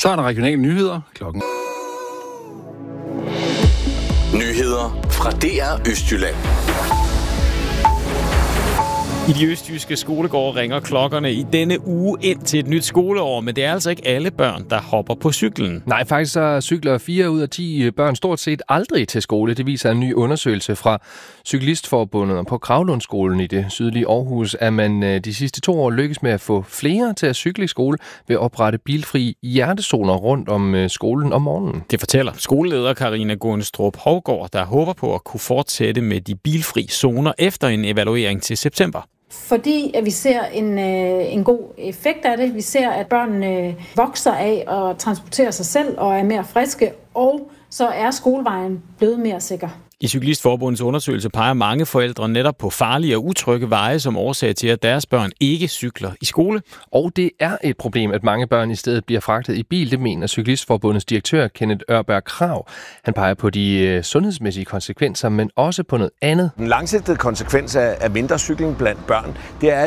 Så er der regionale nyheder klokken. Nyheder fra DR Østjylland. I de østjyske skolegårde ringer klokkerne i denne uge ind til et nyt skoleår, men det er altså ikke alle børn, der hopper på cyklen. Nej, faktisk så cykler 4 ud af 10 børn stort set aldrig til skole. Det viser en ny undersøgelse fra Cyklistforbundet. Og på Kravlundskolen i det sydlige Aarhus er man de sidste 2 år lykkes med at få flere til at cykle i skole ved at oprette bilfri hjertezoner rundt om skolen om morgenen. Det fortæller skoleleder Karina Gunstrup Hovgaard, der håber på at kunne fortsætte med de bilfri zoner efter en evaluering til september. Fordi at vi ser en god effekt af det. Vi ser, at børnene vokser af at transportere sig selv og er mere friske, og så er skolevejen blevet mere sikker. I Cyklistforbundets undersøgelse peger mange forældre netop på farlige og utrygge veje som årsag til, at deres børn ikke cykler i skole. Og det er et problem, at mange børn i stedet bliver fragtet i bil. Det mener Cyklistforbundets direktør Kenneth Ørberg Krag. Han peger på de sundhedsmæssige konsekvenser, men også på noget andet. Den langsigtede konsekvens af mindre cykling blandt børn, det er,